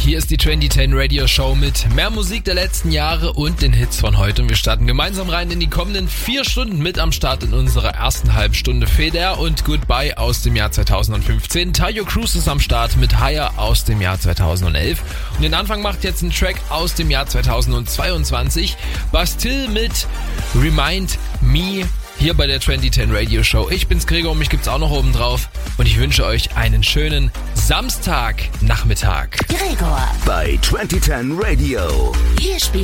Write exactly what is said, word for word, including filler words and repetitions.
Hier ist die zwanzig zehn Radio Show mit mehr Musik der letzten Jahre und den Hits von heute. Und wir starten gemeinsam rein in die kommenden vier Stunden mit am Start in unserer ersten halben Stunde. Feder und Goodbye aus dem Jahr zweitausendfünfzehn. Tayo Cruz ist am Start mit Higher aus dem Jahr zweitausendelf. Und den Anfang macht jetzt ein Track aus dem Jahr zweitausendzweiundzwanzig. Bastille mit Remind Me. Hier bei der zwanzig zehn Radio Show. Ich bin's Gregor und mich gibt's auch noch oben drauf. Und ich wünsche euch einen schönen Samstagnachmittag. Gregor bei zwanzig zehn Radio. Hier spielt